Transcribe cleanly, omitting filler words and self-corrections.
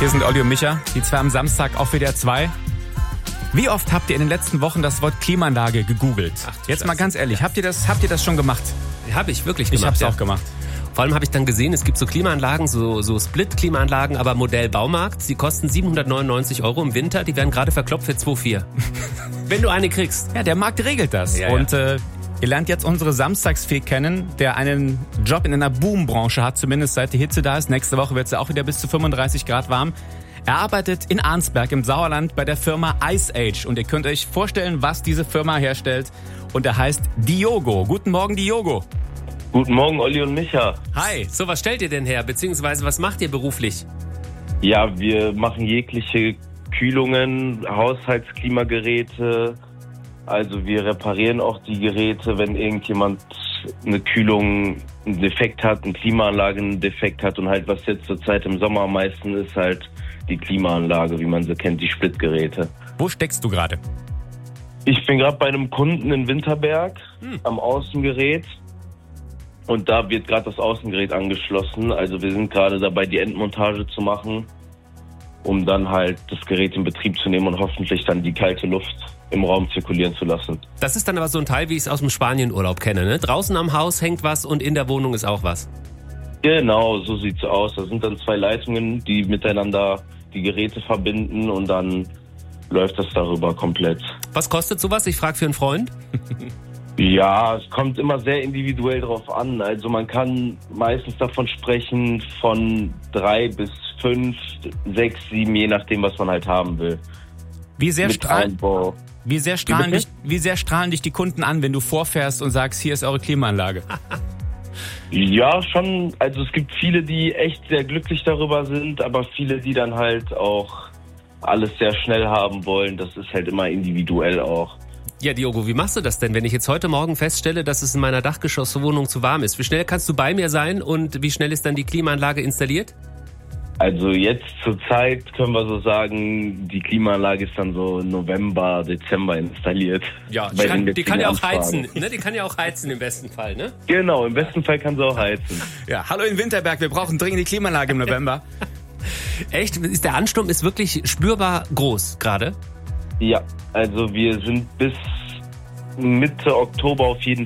Hier sind Olli und Micha, die zwei am Samstag auf WDR 2. Wie oft habt ihr in den letzten Wochen das Wort Klimaanlage gegoogelt? Jetzt mal ganz ehrlich, habt ihr das schon gemacht? Habe ich wirklich gemacht. Ich hab's auch gemacht. Vor allem habe ich dann gesehen, es gibt so Klimaanlagen, so Split-Klimaanlagen, aber Modell Baumarkt. Sie kosten 799 € im Winter, die werden gerade verkloppt für 2,4. Wenn du eine kriegst. Ja, der Markt regelt das. Ja, und ihr lernt jetzt unsere Samstagsfee kennen, der einen Job in einer Boombranche hat, zumindest seit die Hitze da ist. Nächste Woche wird es ja auch wieder bis zu 35 Grad warm. Er arbeitet in Arnsberg im Sauerland bei der Firma Ice Age. Und ihr könnt euch vorstellen, was diese Firma herstellt. Und er heißt Diogo. Guten Morgen, Diogo. Guten Morgen, Olli und Micha. Hi. So, was stellt ihr denn her? Beziehungsweise, was macht ihr beruflich? Ja, wir machen jegliche Kühlungen, Haushaltsklimageräte. Also wir reparieren auch die Geräte, wenn irgendjemand eine Kühlung einen Defekt hat, eine Klimaanlage einen Defekt hat. Und halt, was jetzt zurzeit im Sommer am meisten ist, halt die Klimaanlage, wie man sie kennt, die Splitgeräte. Wo steckst du gerade? Ich bin gerade bei einem Kunden in Winterberg am Außengerät. Und da wird gerade das Außengerät angeschlossen. Also wir sind gerade dabei, die Endmontage zu machen, um dann halt das Gerät in Betrieb zu nehmen und hoffentlich dann die kalte Luft im Raum zirkulieren zu lassen. Das ist dann aber so ein Teil, wie ich es aus dem Spanienurlaub kenne, ne? Draußen am Haus hängt was und in der Wohnung ist auch was. Genau, so sieht's aus. Da sind dann 2 Leitungen, die miteinander die Geräte verbinden und dann läuft das darüber komplett. Was kostet sowas? Ich frage für einen Freund. Ja, es kommt immer sehr individuell drauf an. Also man kann meistens davon sprechen von 3 bis 5, 6, 7, je nachdem, was man halt haben will. Wie sehr strahlen Bitte? dich die Kunden an, wenn du vorfährst und sagst, hier ist eure Klimaanlage? Ja, schon. Also es gibt viele, die echt sehr glücklich darüber sind, aber viele, die dann halt auch alles sehr schnell haben wollen. Das ist halt immer individuell auch. Ja, Diogo, wie machst du das denn, wenn ich jetzt heute Morgen feststelle, dass es in meiner Dachgeschosswohnung zu warm ist? Wie schnell kannst du bei mir sein und wie schnell ist dann die Klimaanlage installiert? Also jetzt zur Zeit können wir so sagen, die Klimaanlage ist dann so November, Dezember installiert. Ja, die kann ja auch heizen, ne? Die kann ja auch heizen im besten Fall, ne? Genau, im besten Fall kann sie auch heizen. Ja, hallo in Winterberg, wir brauchen dringend die Klimaanlage im November. Echt? Ist der Ansturm ist wirklich spürbar groß gerade? Ja, also wir sind bis Mitte Oktober auf jeden